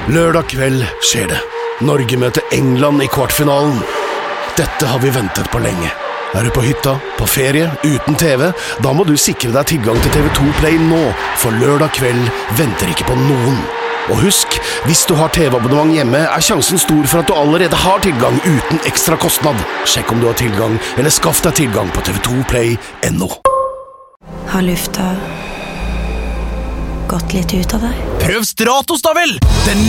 Lørdag kveld skjer det. Norge møter England i kvartfinalen. Dette har vi ventet på lenge. Er du på hytta, på ferie, uten TV? Da må du sikre deg tilgang til TV2 Play nå, for lørdag kveld venter ikke på noen. Og husk, hvis du har TV-abonnement hjemme, er sjansen stor for at du allerede har tilgang uten ekstra kostnad. Sjekk om du har tilgang, eller skaff deg tilgang på tv2play.no. Har lufta gått litt ut av deg? Prøv Stratos da vel! Den